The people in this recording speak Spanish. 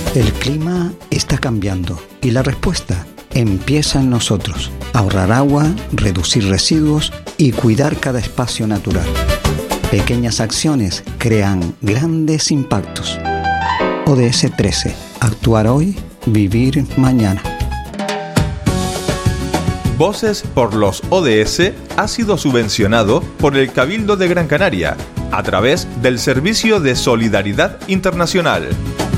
El clima está cambiando y la respuesta empieza en nosotros. Ahorrar agua, reducir residuos y cuidar cada espacio natural. Pequeñas acciones crean grandes impactos. ODS 13. Actuar hoy, vivir mañana. Voces por los ODS ha sido subvencionado por el Cabildo de Gran Canaria a través del Servicio de Solidaridad Internacional.